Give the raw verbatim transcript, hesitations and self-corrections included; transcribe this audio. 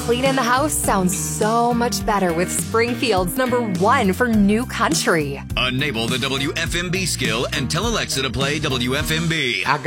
cleaning the house sounds so much better with Springfield's number one for new country. Enable the W F M B skill and tell Alexa to play W F M B. I